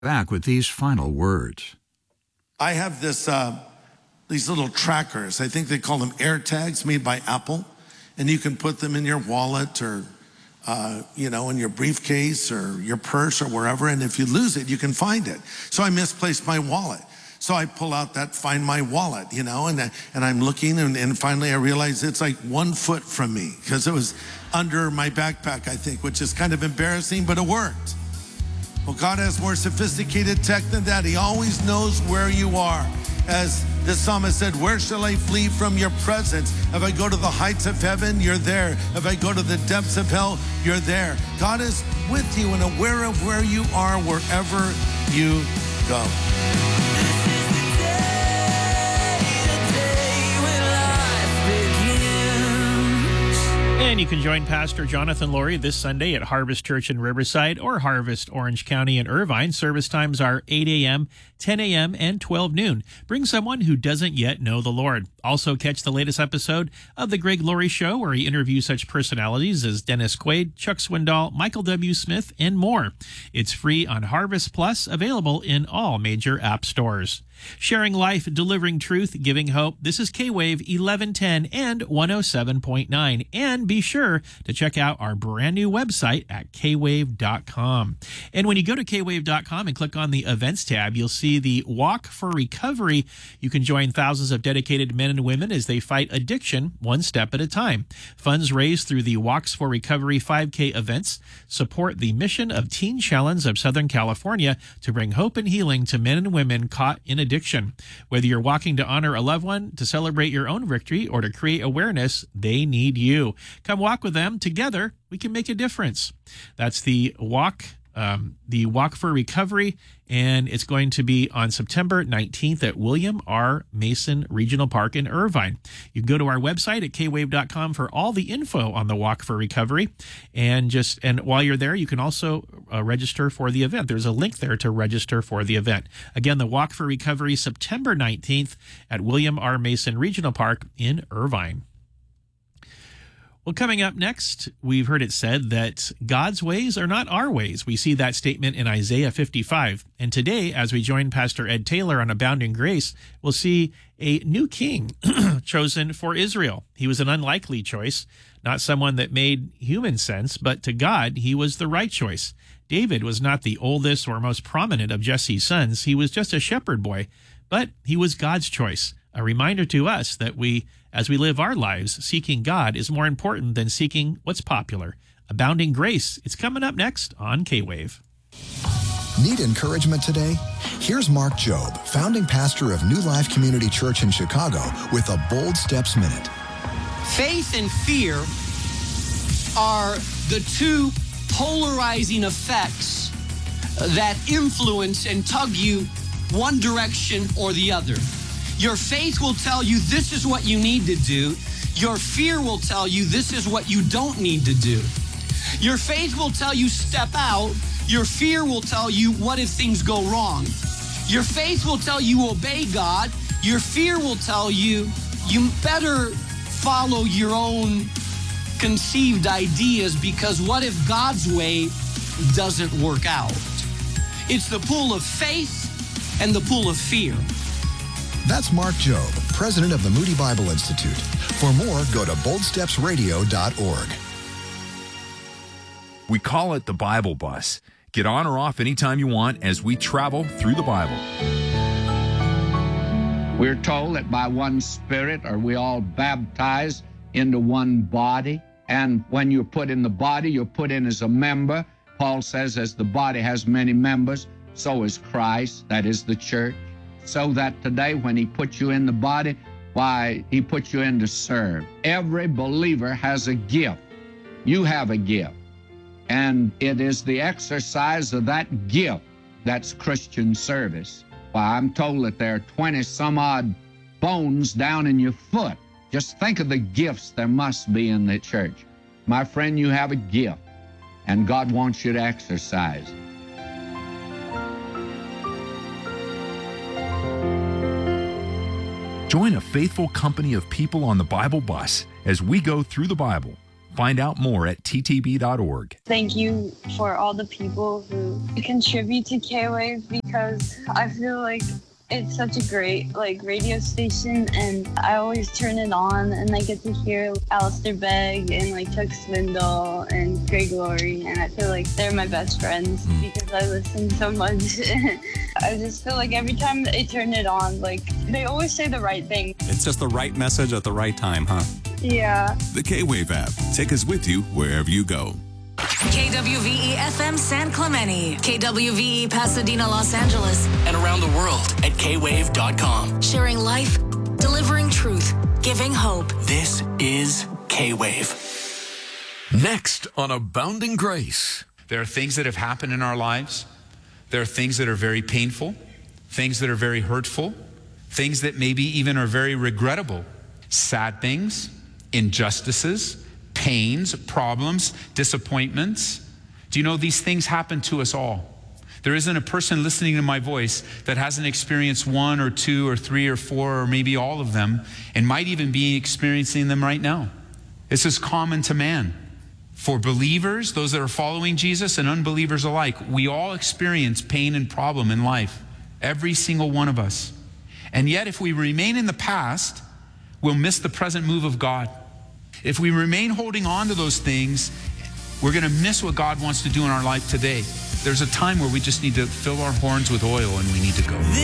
Back with these final words. I have these little trackers. I think they call them AirTags, made by Apple. And you can put them in your wallet or, in your briefcase or your purse or wherever. And if you lose it, you can find it. So I misplaced my wallet. So I pull out that Find My Wallet, and I'm looking, and finally I realize it's like 1 foot from me because it was under my backpack, I think, which is kind of embarrassing, but it worked. Well, God has more sophisticated tech than that. He always knows where you are. As the psalmist said, where shall I flee from your presence? If I go to the heights of heaven, you're there. If I go to the depths of hell, you're there. God is with you and aware of where you are wherever you go. And you can join Pastor Jonathan Laurie this Sunday at Harvest Church in Riverside or Harvest Orange County in Irvine. Service times are 8 a.m., 10 a.m., and 12 noon. Bring someone who doesn't yet know the Lord. Also catch the latest episode of The Greg Laurie Show, where he interviews such personalities as Dennis Quaid, Chuck Swindoll, Michael W. Smith, and more. It's free on Harvest Plus, available in all major app stores. Sharing life, delivering truth, giving hope. This is K-Wave 1110 and 107.9. And be sure to check out our brand new website at kwave.com. And when you go to kwave.com and click on the events tab, you'll see the Walk for Recovery. You can join thousands of dedicated men and women as they fight addiction one step at a time. Funds raised through the Walks for Recovery 5K events support the mission of Teen Challenge of Southern California to bring hope and healing to men and women caught in addiction. Whether you're walking to honor a loved one, to celebrate your own victory, or to create awareness, they need you. Come walk with them. Together, we can make a difference. That's the Walk for Recovery, and it's going to be on September 19th at William R. Mason Regional Park in Irvine. You can go to our website at kwave.com for all the info on the Walk for Recovery, and while you're there, you can also register for the event. There's a link there to register for the event. Again, the Walk for Recovery, September 19th at William R. Mason Regional Park in Irvine. Well, coming up next, we've heard it said that God's ways are not our ways. We see that statement in Isaiah 55. And today, as we join Pastor Ed Taylor on Abounding Grace, we'll see a new king chosen for Israel. He was an unlikely choice, not someone that made human sense, but to God, he was the right choice. David was not the oldest or most prominent of Jesse's sons. He was just a shepherd boy, but he was God's choice. A reminder to us that as we live our lives, seeking God is more important than seeking what's popular. Abounding Grace, it's coming up next on K-Wave. Need encouragement today? Here's Mark Jobe, founding pastor of New Life Community Church in Chicago, with a Bold Steps Minute. Faith and fear are the two polarizing effects that influence and tug you one direction or the other. Your faith will tell you this is what you need to do. Your fear will tell you this is what you don't need to do. Your faith will tell you step out. Your fear will tell you what if things go wrong. Your faith will tell you obey God. Your fear will tell you you better follow your own conceived ideas, because what if God's way doesn't work out? It's the pool of faith and the pool of fear. That's Mark Jobe, president of the Moody Bible Institute. For more, go to boldstepsradio.org. We call it the Bible Bus. Get on or off anytime you want as we travel through the Bible. We're told that by one Spirit are we all baptized into one body. And when you're put in the body, you're put in as a member. Paul says, as the body has many members, so is Christ, that is the church. So that today when he puts you in the body, why, he puts you in to serve. Every believer has a gift. You have a gift. And it is the exercise of that gift that's Christian service. Why, I'm told that there are 20 some odd bones down in your foot. Just think of the gifts there must be in the church. My friend, you have a gift, and God wants you to exercise it. Join a faithful company of people on the Bible Bus as we go through the Bible, Find out more at ttb.org. Thank you for all the people who contribute to K-Wave, because I feel like it's such a great radio station, and I always turn it on and I get to hear Alistair Begg and Chuck Swindoll and Greg Laurie, and I feel like they're my best friends because I listen so much. I just feel like every time I turn it on, they always say the right thing. It's just the right message at the right time, huh? Yeah. The K-Wave app. Take us with you wherever you go. KWVE FM San Clemente, KWVE Pasadena, Los Angeles, and around the world at kwave.com. Sharing life, delivering truth, giving hope. This is K-Wave. Next on Abounding Grace. There are things that have happened in our lives. There are things that are very painful, things that are very hurtful, things that maybe even are very regrettable, sad things, injustices, pains, problems, disappointments. Do you know these things happen to us all? There isn't a person listening to my voice that hasn't experienced one or two or three or four or maybe all of them, and might even be experiencing them right now. This is common to man. For believers, those that are following Jesus, and unbelievers alike, we all experience pain and problem in life. Every single one of us. And yet, if we remain in the past, we'll miss the present move of God. If we remain holding on to those things, we're going to miss what God wants to do in our life today. There's a time where we just need to fill our horns with oil and we need to go.